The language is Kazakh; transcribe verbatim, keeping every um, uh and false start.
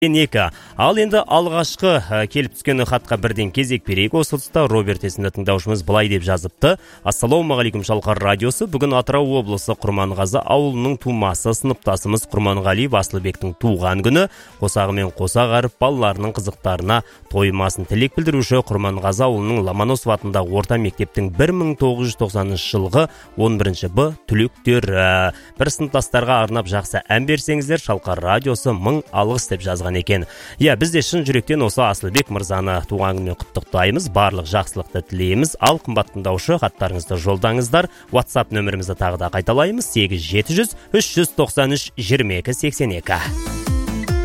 екі. Ал енді алғашқы келіп түскен хатқа бірден кезек берейік. Осы тұста Роберт есімді тыңдаушымыз былай деп жазыпты. Ассалаумағалейкум, Шалқар радиосы. Бүгін Атырау облысы Құрманғазы ауылының тумасы сыныптасымыз Құрманғалиев Асылбектің туған күні. Қосағымен қосақ арып балаларының қызықтарына тоймасын. Тілек білдіруші Құрманғазы ауылының Ломоносов атындағы орта мектептің бір мың тоғыз жүз тоқсаныншы жылғы он бірінші Б түлектері. Бір сыныптастарға арнап жақсы ән берсеңіздер, Шалқар радиосы мың алғыс деп жазған екен. Иә, біз де шын жүректен осы Асылбек мырзаны туған күнімен құттықтаймыз, барлық жақсылықты тілейміз. Ал қымбат тыңдаушы, хаттарыңызды жолдаңыздар. WhatsApp нөмірімізді тағы да қайталаймыз: сегіз жеті жүз үш жүз тоқсан үш жиырма екі сексен екі.